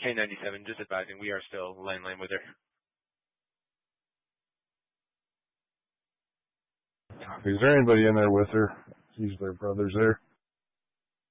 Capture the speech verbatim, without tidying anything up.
K ninety-seven, just advising, we are still line-line with her. Is there anybody in there with her? She's their brothers there.